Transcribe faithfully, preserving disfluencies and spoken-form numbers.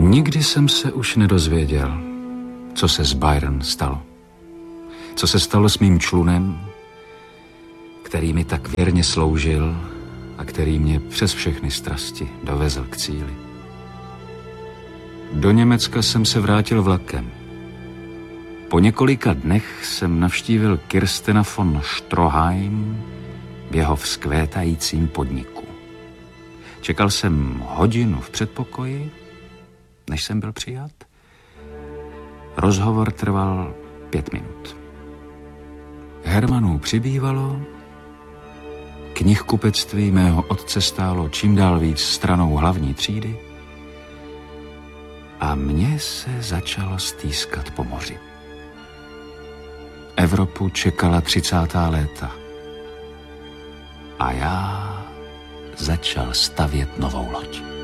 Nikdy jsem se už nedozvěděl, co se s Byron stalo. Co se stalo s mým člunem, který mi tak věrně sloužil a který mě přes všechny strasti dovezl k cíli. Do Německa jsem se vrátil vlakem. Po několika dnech jsem navštívil Kirstena von Stroheim v jeho vzkvétajícím podniku. Čekal jsem hodinu v předpokoji, než jsem byl přijat. Rozhovor trval pět minut. Hermanů přibývalo, knihkupectví mého otce stálo čím dál víc stranou hlavní třídy a mně se začalo stýskat po moři. Evropu čekala třicátá léta a já začal stavět novou loď.